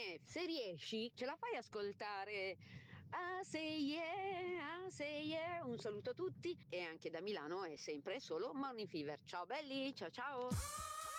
bene, se riesci ce la fai ascoltare. Ah say yeah, ah say yeah. Un saluto a tutti e anche da Milano è sempre solo Morning Fever. Ciao belli, ciao ciao.